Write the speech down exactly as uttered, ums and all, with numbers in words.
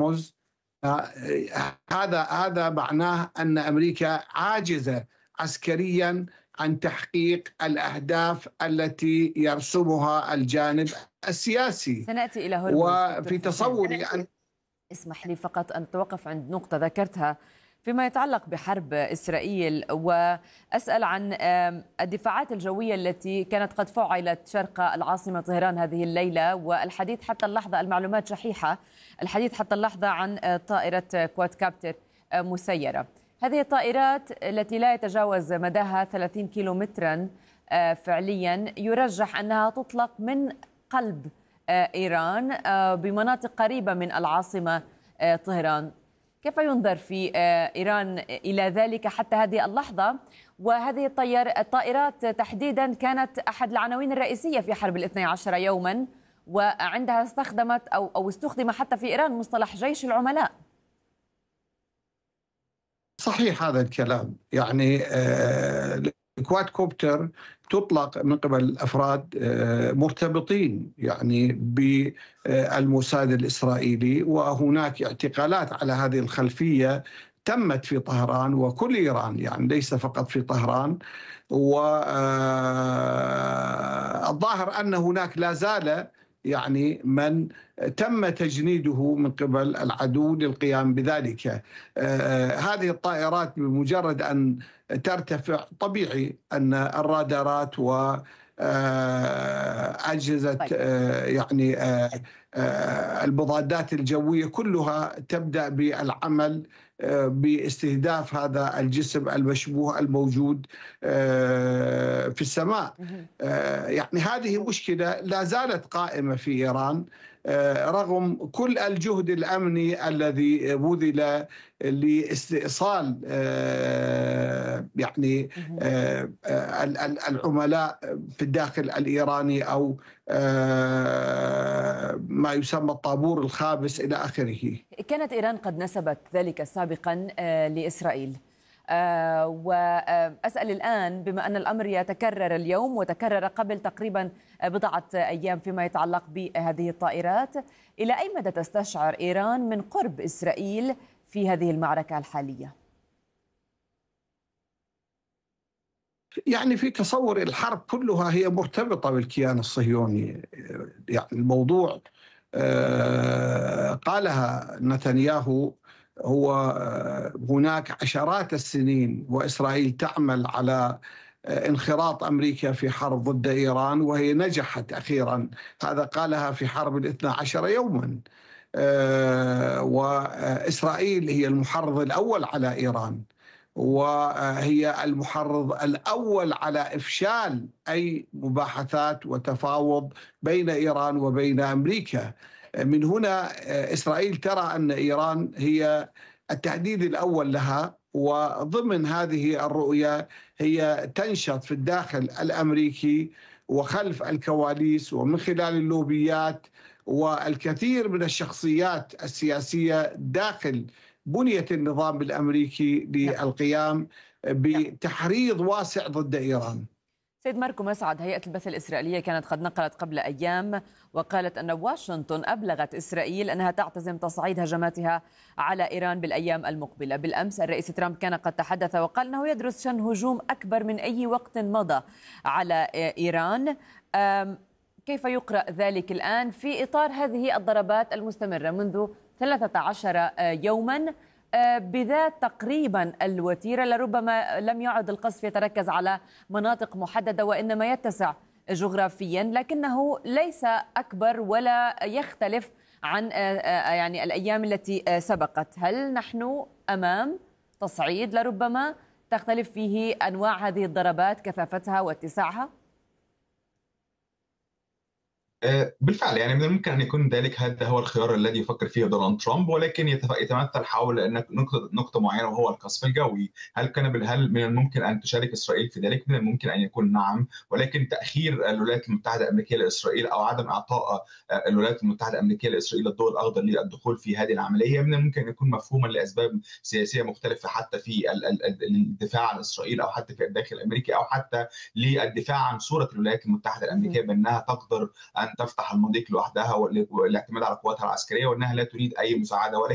هرمز. آه، هذا هذا معناه أن أمريكا عاجزة عسكريا عن تحقيق الأهداف التي يرسمها الجانب السياسي. سنأتي إلى هرمز دكتور وفي حسين. تصوري أن اسمح لي فقط أن أتوقف عند نقطة ذكرتها فيما يتعلق بحرب إسرائيل، وأسأل عن الدفاعات الجوية التي كانت قد فعلت شرق العاصمة طهران هذه الليلة، والحديث حتى اللحظة، المعلومات شحيحة، الحديث حتى اللحظة عن طائرة كواد كابتر مسيرة. هذه الطائرات التي لا يتجاوز مداها ثلاثين كيلو مترا فعليا، يرجح أنها تطلق من قلب إيران بمناطق قريبة من العاصمة طهران. كيف ينظر في إيران إلى ذلك حتى هذه اللحظة؟ وهذه الطائرات تحديدا كانت أحد العناوين الرئيسية في حرب الاثني عشر يوما، وعندها استخدمت أو أو استخدم حتى في إيران مصطلح جيش العملاء. صحيح هذا الكلام. يعني الكواد كوبتر تطلق من قبل أفراد مرتبطين يعني بالموساد الإسرائيلي، وهناك اعتقالات على هذه الخلفية تمت في طهران وكل إيران، يعني ليس فقط في طهران. والظاهر أن هناك لا زال يعني من تم تجنيده من قبل العدو للقيام بذلك. آه هذه الطائرات بمجرد أن ترتفع طبيعي أن الرادارات و أجهزة آه يعني آه آه المضادات الجوية كلها تبدأ بالعمل آه باستهداف هذا الجسم المشبوه الموجود آه في السماء. آه يعني هذه مشكلة لا زالت قائمة في إيران رغم كل الجهد الأمني الذي بذل لاستئصال يعني العملاء في الداخل الإيراني أو ما يسمى الطابور الخامس إلى آخره. كانت إيران قد نسبت ذلك سابقا لإسرائيل، أه وأسأل الآن بما أن الأمر يتكرر اليوم وتكرر قبل تقريبا بضعة أيام فيما يتعلق بهذه الطائرات، إلى أي مدى تستشعر إيران من قرب إسرائيل في هذه المعركة الحالية؟ يعني في تصور الحرب كلها هي مرتبطة بالكيان الصهيوني. يعني الموضوع قالها نتنياهو، هو هناك عشرات السنين وإسرائيل تعمل على انخراط أمريكا في حرب ضد إيران، وهي نجحت أخيرا. هذا قالها في حرب الاثنى عشر يوما. وإسرائيل هي المحرض الأول على إيران، وهي المحرض الأول على إفشال أي مباحثات وتفاوض بين إيران وبين أمريكا. من هنا إسرائيل ترى أن إيران هي التهديد الأول لها، وضمن هذه الرؤية هي تنشط في الداخل الأمريكي وخلف الكواليس ومن خلال اللوبيات والكثير من الشخصيات السياسية داخل بنية النظام الأمريكي للقيام بتحريض واسع ضد إيران. سيد ماركو مسعد، هيئة البث الإسرائيلية كانت قد نقلت قبل أيام وقالت أن واشنطن أبلغت إسرائيل أنها تعتزم تصعيد هجماتها على إيران بالأيام المقبلة. بالأمس الرئيس ترامب كان قد تحدث وقال أنه يدرس شن هجوم أكبر من أي وقت مضى على إيران. كيف يقرأ ذلك الآن في إطار هذه الضربات المستمرة منذ ثلاثة عشر يوما بذات تقريبا الوتيرة؟ لربما لم يعد القصف يتركز على مناطق محددة وإنما يتسع جغرافيا، لكنه ليس أكبر ولا يختلف عن يعني الأيام التي سبقت. هل نحن أمام تصعيد لربما تختلف فيه أنواع هذه الضربات كثافتها واتساعها؟ بالفعل يعني من الممكن أن يكون ذلك هذا هو الخيار الذي يفكر فيه دونالد ترامب، ولكن يتمثل حول نقطة نقطة معينة وهو القصف الجوي. هل كان هل من الممكن أن تشارك إسرائيل في ذلك؟ من الممكن أن يكون نعم، ولكن تأخير الولايات المتحدة الأمريكية لإسرائيل أو عدم إعطاء الولايات المتحدة الأمريكية لإسرائيل الضوء الأخضر للدخول في هذه العملية من الممكن أن يكون مفهوما لأسباب سياسية مختلفة، حتى في الدفاع عن إسرائيل أو حتى في الداخل الأمريكي أو حتى للدفاع عن صورة الولايات المتحدة الأمريكية بأنها تقدر أن تفتح المضيق لوحدها والاعتماد على قواتها العسكرية وأنها لا تريد أي مساعدة.